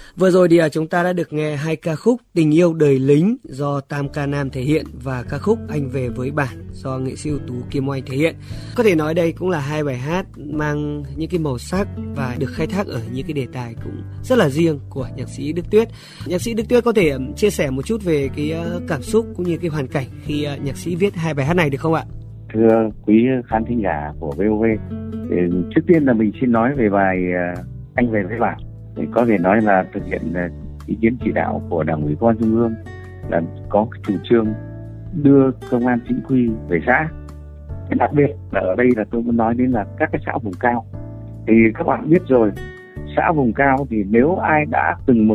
Vừa rồi thì chúng ta đã được nghe 2 ca khúc Tình yêu đời lính do Tam Ca Nam thể hiện và ca khúc Anh về với bản do nghệ sĩ ưu tú Kim Oanh thể hiện. Có thể nói đây cũng là 2 bài hát mang những cái màu sắc và được khai thác ở những cái đề tài cũng rất là riêng của nhạc sĩ Đức Tuyết. Nhạc sĩ Đức Tuyết có thể chia sẻ một chút về cái cảm xúc cũng như cái hoàn cảnh khi nhạc sĩ viết 2 bài hát này được không ạ? Thưa quý khán thính giả của VOV, trước tiên là mình xin nói về bài Anh về với bản. Có thể nói là thực hiện ý kiến chỉ đạo của Đảng ủy Công an Trung ương là có chủ trương đưa công an chính quy về xã. Đặc biệt là ở đây là tôi muốn nói đến là các cái xã vùng cao. Thì các bạn biết rồi, xã vùng cao thì nếu ai đã từng một